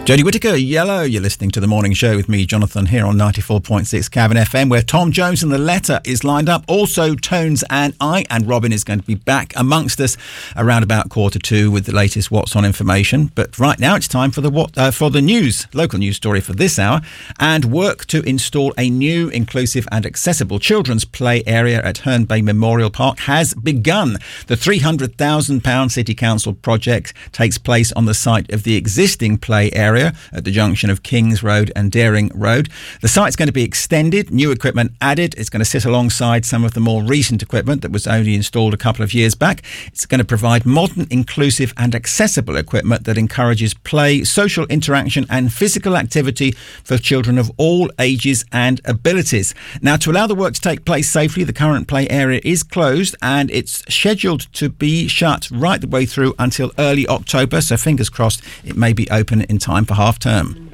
Jodie Whittaker, Yellow. You're listening to The Morning Show with me, Jonathan, here on 94.6 Cavan FM, where Tom Jones and The Letter is lined up. Also, Tones and I, and Robin is going to be back amongst us around about 1:45 with the latest What's On information. But right now, it's time for the news, local news story for this hour. And work to install a new, inclusive and accessible children's play area at Herne Bay Memorial Park has begun. The £300,000 City Council project takes place on the site of the existing play area at the junction of Kings Road and Daring Road. The site's going to be extended, new equipment added. It's going to sit alongside some of the more recent equipment that was only installed a couple of years back. It's going to provide modern, inclusive and accessible equipment that encourages play, social interaction and physical activity for children of all ages and abilities. Now, to allow the work to take place safely, the current play area is closed and it's scheduled to be shut right the way through until early October. So fingers crossed it may be open in time for half term.